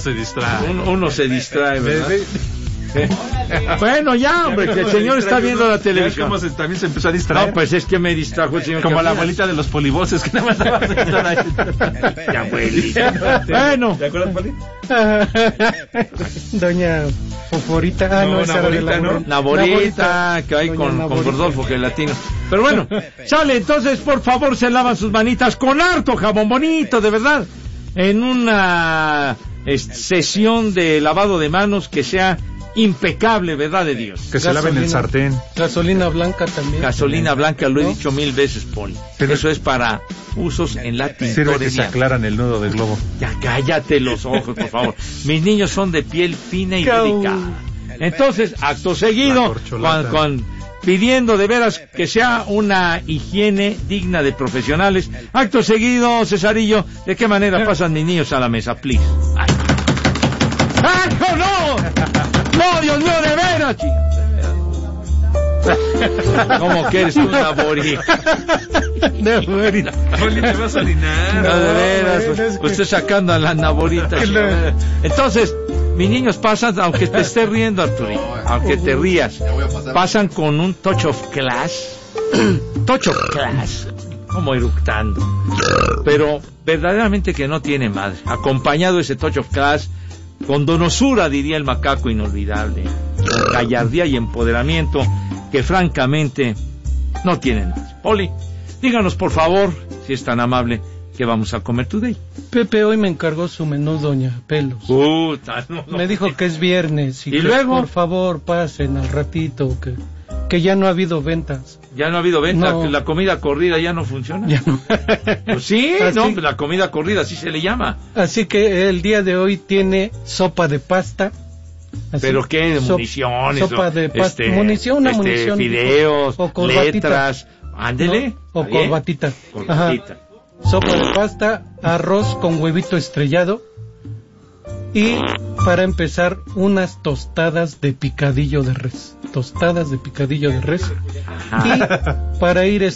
se distrae. Uno se distrae, ¿verdad? Bueno, ya, hombre, que el señor está viendo la televisión. ¿Cómo también se empezó a distraer? No, pues es que me distrajo el señor. Como la abuelita de los polivoces que nada más estaba sentada ahí. La abuelita. Bueno. ¿Te acuerdas, Poli? Doña Foforita. Ah, no, esa era de la Naborita, que hay con Gordolfo Gelatino. Pero bueno, sale, entonces, por favor, se lavan sus manitas con harto jabón bonito, de verdad. En una sesión de lavado de manos que sea impecable, verdad de Dios. Que se laven el sartén. Gasolina blanca también. Gasolina blanca, lo he dicho 1000 veces, Poli. Pero eso es para usos en la tintorería. Sirve que se aclaran el nudo del globo. Ya cállate los ojos, por favor. Mis niños son de piel fina y delicada. Entonces, acto seguido, pidiendo de veras que sea una higiene digna de profesionales. Acto seguido, Cesarillo, ¿de qué manera pasan mis niños a la mesa, please? ¡Ay! ¡Ah, no! ¡No, Dios mío, de veras, ¿cómo que eres una bori? Naborita. Poli, te vas a orinar. No, de veras, pues estoy sacando a la naborita. Entonces, mis niños pasan, aunque te estés riendo, Arturito, aunque te rías, pasan con un touch of class, como eructando, pero verdaderamente que no tiene madre, acompañado ese touch of class, con donosura, diría el macaco inolvidable, con gallardía y empoderamiento, que francamente no tienen más. Poli, díganos por favor, si es tan amable, ¿qué vamos a comer today? Pepe hoy me encargó su menú, Doña Pelos. Puta, no. Me dijo que es viernes y que luego, por favor pasen al ratito, que ya no ha habido ventas. Ya no ha habido ventas, No. que la comida corrida ya no funciona. Ya no. Pues sí, Así- no, la comida corrida así se le llama. Así que el día de hoy tiene sopa de pasta. Así, ¿Pero qué? Municiones. sopa de pasta. Munición, una munición. Fideos, o corbatita. letras. Ándele. ¿No? O ¿está bien? corbatita. Corbatita. Ajá. Sopa de pasta, arroz con huevito estrellado. Y para empezar, unas tostadas de picadillo de res. Tostadas de picadillo de res. Ajá. Y para ir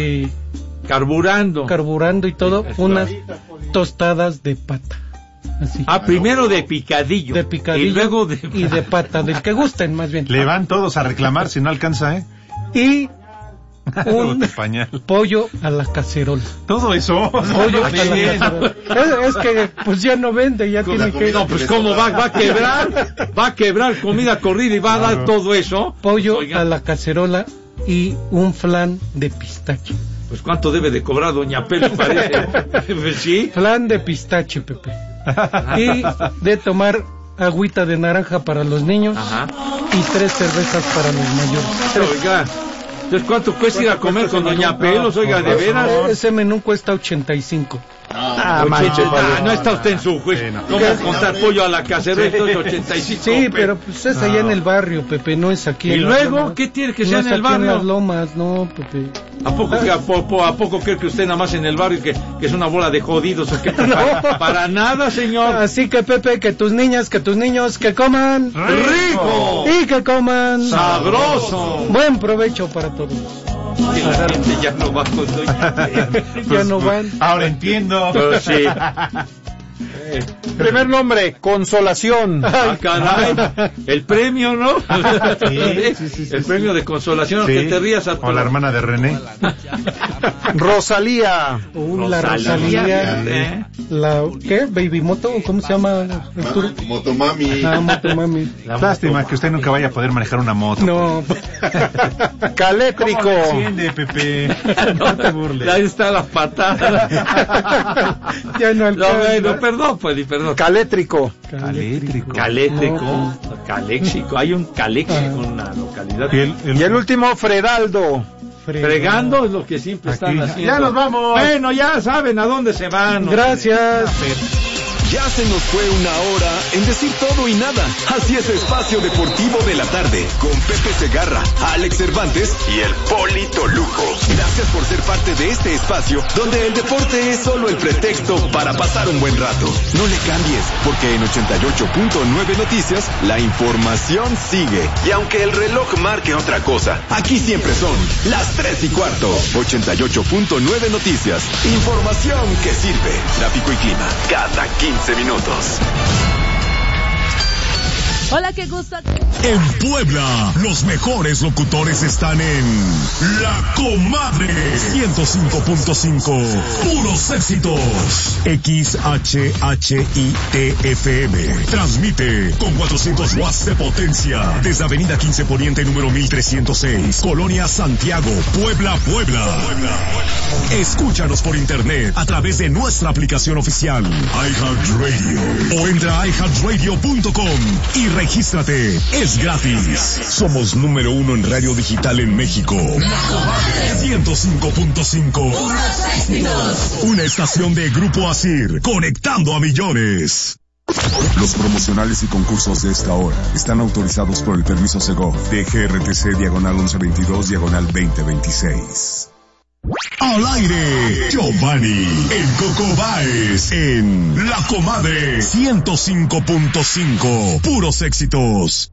Carburando. carburando y todo, unas tostadas de pata. Así. Primero de picadillo. De picadillo Y luego y de pata, del que gusten más bien. Le van todos a reclamar si no alcanza, ¿eh? Y un De pañal. pollo a la cacerola. Todo eso. Pollo a la bien. cacerola. Es que pues ya no vende, ya tiene que... No, pues cómo va a quebrar. Va a quebrar comida corrida y va a dar todo eso. Pollo Oiga, a la cacerola y un flan de pistache. pues cuánto debe de cobrar Doña Pelo, parece. Pues sí. Flan de pistache, Pepe. Y de tomar agüita de naranja para los niños. Ajá. Y 3 cervezas para los mayores. Oiga, entonces ¿cuánto cuesta ir a comer con Doña Pelos? Oiga, de veras. Ese menú cuesta 85. No está usted en su juicio. ¿Cómo contar pollo a la cacerola? Esto es 85. Sí, pero pues es allá en el barrio, Pepe, no es aquí. ¿Y en las luego lomas. qué tiene que No ser es en el aquí en las barrio? lomas, no, Pepe. ¿A poco cree que usted nada más en el barrio que es una bola de jodidos o qué? Para nada, señor. Así que, Pepe, que tus niñas, que tus niños, que coman ¡Rico! y que coman ¡Sabroso! Buen provecho para todos. Y la gente ya no va con Doña Pelos. Ya no van. Ahora entiendo. Pero sí. Primer nombre, Consolación. Ah, caray. El premio, ¿no? Sí. El premio de consolación, aunque te rías, Arturo. O la hermana de René. Rosalía. La Rosalía. ¿eh? La, ¿qué? ¿Baby Moto? ¿Cómo se llama, Arturo? Motomami. Ah, Motomami. Lástima que usted nunca vaya a poder manejar una moto. No. Calétrico. Enciende, Pepe. No te burles. Ahí está la patada. Ya no No, alcanza. bueno, perdón, pues, perdón. Calétrico. Calétrico. Calétrico, caléxico, hay un caléxico en una localidad. Y el último, Fredaldo. Fregando es lo que siempre están Aquí. haciendo. Ya nos vamos. Bueno, ya saben a dónde se van. Gracias. Ya se nos fue una hora en decir todo y nada. Así es Espacio Deportivo de la Tarde con Pepe Segarra, Alex Cervantes y el Polito Luco. Gracias por ser parte de este espacio donde el deporte es solo el pretexto para pasar un buen rato. No le cambies, porque en 88.9 Noticias la información sigue. Y aunque el reloj marque otra cosa, aquí siempre son las 3:15. 88.9 Noticias. Información que sirve. Tráfico y clima cada 15 minutos. Hola, qué gusto. En Puebla, los mejores locutores están en La Comadre 105.5. Puros éxitos. XHHITFM. Transmite con 400 watts de potencia desde Avenida 15 Poniente número 1306, Colonia Santiago, Puebla, Puebla. Escúchanos por internet a través de nuestra aplicación oficial iHeartRadio o entra a iHeartRadio.com y regístrate. Es gratis. Somos número 1 en radio digital en México. 105.5. Una estación de Grupo ASIR, conectando a millones. Los promocionales y concursos de esta hora están autorizados por el permiso Segov de GRTC diagonal 1122 diagonal 2026. Al aire, Giovanni, el Coco Báez, en La Comadre 105.5. Puros éxitos.